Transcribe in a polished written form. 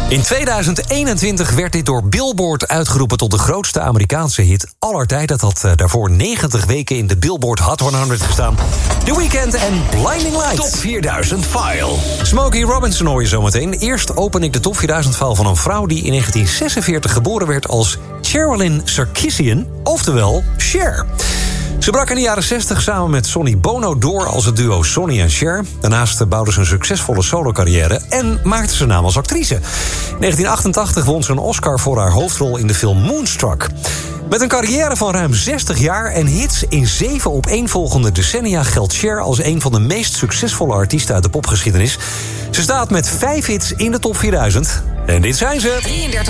In 2021 werd dit door Billboard uitgeroepen tot de grootste Amerikaanse hit aller tijden. Dat had daarvoor 90 weken in de Billboard Hot 100 gestaan. The Weeknd en Blinding Lights. Top 4000 File. Smokey Robinson hoor je zometeen. Eerst open ik de Top 4000 File van een vrouw die in 1946 geboren werd als Sherilyn Sarkisian, oftewel Cher. Ze brak in de jaren 60 samen met Sonny Bono door als het duo Sonny en Cher. Daarnaast bouwde ze een succesvolle solocarrière en maakte ze naam als actrice. In 1988 won ze een Oscar voor haar hoofdrol in de film Moonstruck. Met een carrière van ruim 60 jaar en hits in 7 opeenvolgende decennia geldt Cher als een van de meest succesvolle artiesten uit de popgeschiedenis. Ze staat met 5 hits in de Top 4000. En dit zijn ze. 33